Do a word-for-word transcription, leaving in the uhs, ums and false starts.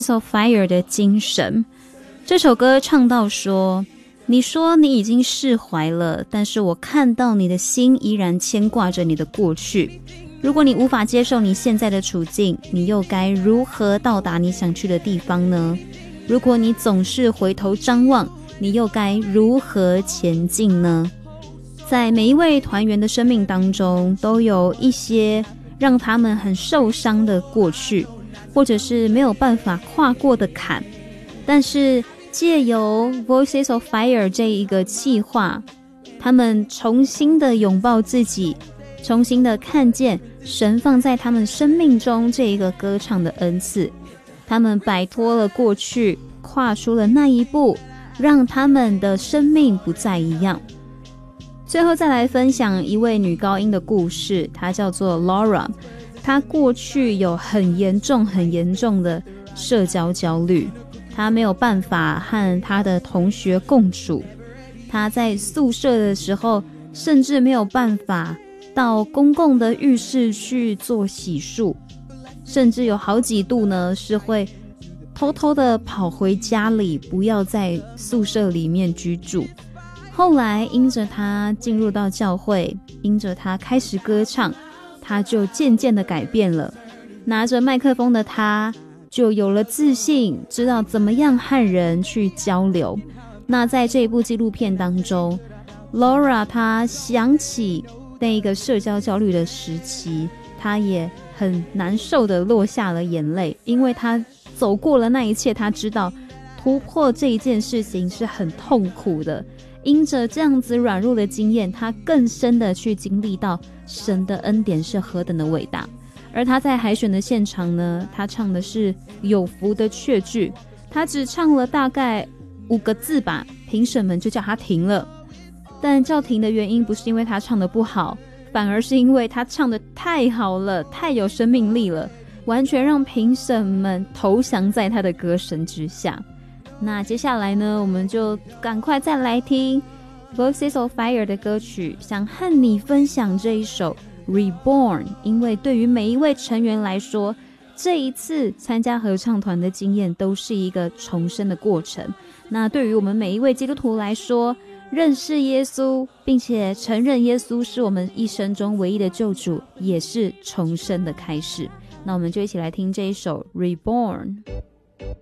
of Fire 的精神。这首歌唱到说，你说你已经释怀了，但是我看到你的心依然牵挂着你的过去。如果你无法接受你现在的处境，你又该如何到达你想去的地方呢？如果你总是回头张望，你又该如何前进呢？在每一位团员的生命当中，都有一些让他们很受伤的过去，或者是没有办法跨过的坎。但是借由 Voices of Fire 这一个企划，他们重新的拥抱自己，重新的看见神放在他们生命中这一个歌唱的恩赐。他们摆脱了过去，跨出了那一步，让他们的生命不再一样。最后再来分享一位女高音的故事，她叫做 Laura。 她过去有很严重很严重的社交焦虑，她没有办法和她的同学共处，她在宿舍的时候甚至没有办法到公共的浴室去做洗漱，甚至有好几度呢是会偷偷的跑回家里，不要在宿舍里面居住。后来因着他进入到教会，因着他开始歌唱，他就渐渐的改变了。拿着麦克风的他就有了自信，知道怎么样和人去交流。那在这一部纪录片当中， Laura 她想起那个社交焦虑的时期，她也很难受的落下了眼泪，因为她走过了那一切，她知道突破这一件事情是很痛苦的。因着这样子软弱的经验，他更深的去经历到神的恩典是何等的伟大。而他在海选的现场呢，他唱的是有福的确据，他只唱了大概五个字吧，评审们就叫他停了。但叫停的原因不是因为他唱的不好，反而是因为他唱的太好了，太有生命力了，完全让评审们投降在他的歌声之下。那接下来呢，我们就赶快再来听 Voices of Fire 的歌曲，想和你分享这一首 Reborn， 因为对于每一位成员来说，这一次参加合唱团的经验都是一个重生的过程。那对于我们每一位基督徒来说，认识耶稣并且承认耶稣是我们一生中唯一的救主，也是重生的开始。那我们就一起来听这一首 Reborn。